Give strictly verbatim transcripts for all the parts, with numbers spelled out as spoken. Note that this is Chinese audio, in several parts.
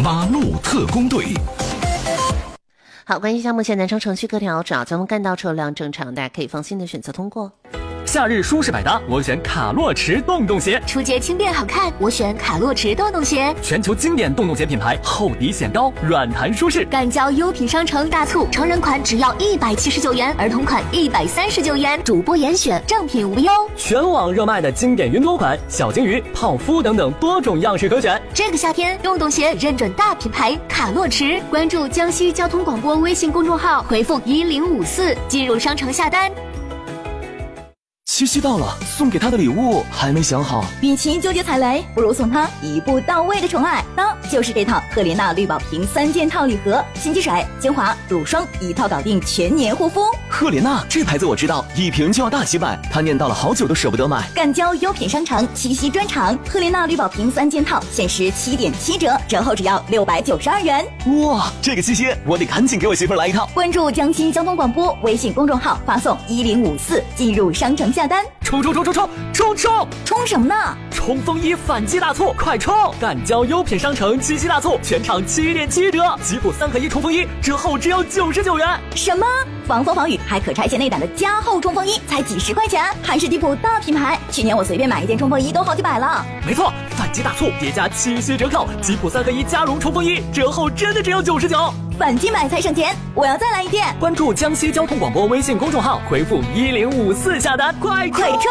马路特工队。 好，关心一下目前南昌城区各条主要交通干道车辆正常，大家可以放心的选择通过。 夏日舒适百搭，我选卡洛驰洞洞鞋。 出街轻便好看，我选卡洛驰洞洞鞋。 全球经典洞洞鞋品牌，厚底显高，软弹舒适。 赶交优品商城大促，成人款只要一百七十九元，儿童款一百三十九元，主播严选，正品无忧。 全网热卖的经典云朵款、小金鱼、泡芙等等多种样式可选。 这个夏天，洞洞鞋认准大品牌卡洛驰，关注江西交通广播微信公众号，回复一零五四进入商城下单。 七夕到了，送给他的礼物还没想好。 与其纠结踩雷，不如送他一步到位的宠爱。当就是这套赫莲娜绿宝瓶三件套礼盒，洗洁水、精华、乳霜一套搞定全年护肤。 赫莲娜这牌子我知道，一瓶就要大几百，他念叨了好久都舍不得买。 干交优品商城七夕专场，赫莲娜绿宝瓶三件套限时七点七折，折后只要六百九十二元。 哇，这个七夕我得赶紧给我媳妇来一套。 关注江西交通广播微信公众号，发送一零五四进入商城下单。 冲冲冲冲冲冲冲！ 冲什么呢？ 冲锋衣反击大促，快冲！干交优品商城七夕大促，全场七点七折，吉普三合一冲锋衣折后只要九十九元。 什么？防风防雨还可拆卸内胆的加厚冲锋衣才几十块钱，还是迪普大品牌。去年我随便买一件冲锋衣都好几百了。 没错，反击大促叠加七夕折扣，吉普三合一加绒冲锋衣折后真的只要九十九。 反击买才省钱，我要再来一件。 关注江西交通广播微信公众号，回复一零五四下单，快快冲！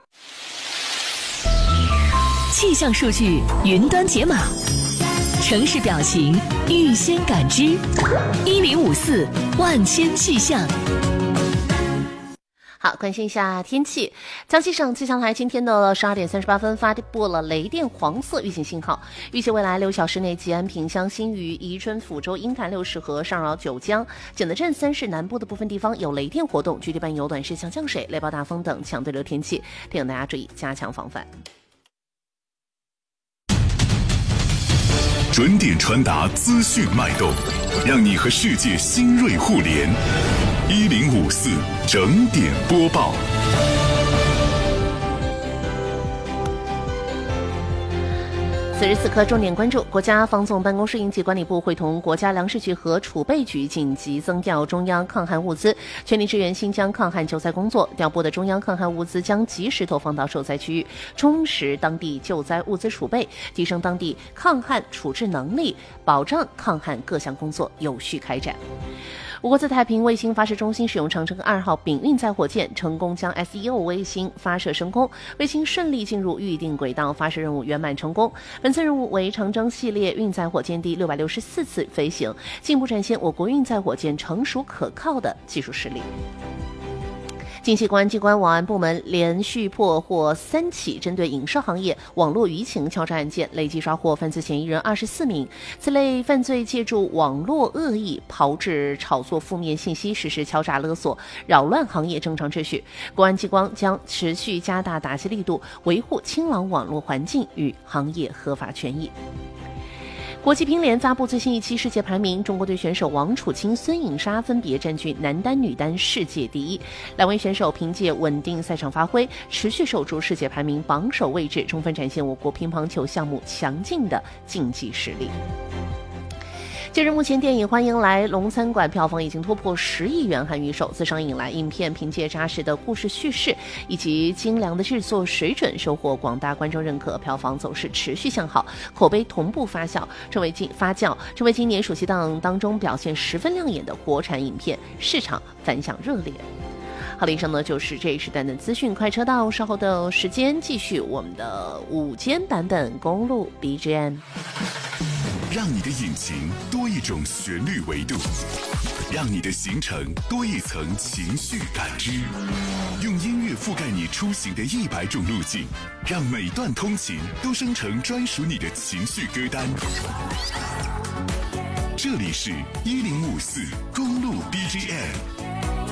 气象数据云端解码，城市表情预先感知，一零五四万千气象。 好，关心一下天气。江西省气象台今天的十二点三十八分发布了雷电黄色预警信号，预计未来六小时内，吉安、萍乡、新余、宜春、抚州、鹰潭六市和上饶、九江、景德镇三市南部的部分地方有雷电活动，局地伴有短时强降水、雷暴大风等强对流天气，提醒大家注意加强防范。 准点传达资讯脉动，让你和世界新锐互联。一零五四整点播报。 此时此刻，重点关注国家防总办公室应急管理部会同国家粮食局和储备局紧急增调中央抗旱物资，全力支援新疆抗旱救灾工作。调拨的中央抗旱物资将及时投放到受灾区域，充实当地救灾物资储备，提升当地抗旱处置能力，保障抗旱各项工作有序开展。我国在太平卫星发射中心使用长征二号丙运载火箭，成功将 S E O 卫星发射升空，卫星顺利进入预定轨道，发射任务圆满成功。本次任务为长征系列运载火箭第六百六十四次飞行，进一步展现我国运载火箭成熟可靠的技术实力。近期公安机关网安部门连续破获三起针对影视行业网络舆情敲诈案件，累计抓获犯罪嫌疑人二十四名。此类犯罪借助网络恶意炮制炒作负面信息，实施敲诈勒索，扰乱行业正常秩序。公安机关将持续加大打击力度，维护清朗网络环境与行业合法权益。国际乒联发布最新一期世界排名，中国队选手王楚钦、孙颖莎分别占据男单、女单世界第一。两位选手凭借稳定赛场发挥，持续守住世界排名榜首位置，充分展现我国乒乓球项目强劲的竞技实力。截至目前，电影《欢迎来龙餐馆》票房已经突破十亿元含预售。自上映来，影片凭借扎实的故事叙事以及精良的制作水准，收获广大观众认可，票房走势持续向好，口碑同步发酵，成为今发酵成为今年暑期档当中表现十分亮眼的国产影片，市场反响热烈。好了，以上呢就是这一时段的资讯快车道，稍后的时间继续我们的午间版本公路 B G M。 让你的引擎多一种旋律维度，让你的行程多一层情绪感知，用音乐覆盖你出行的一百种路径，让每段通勤都生成专属你的情绪歌单。这里是一零五四公路 B G M。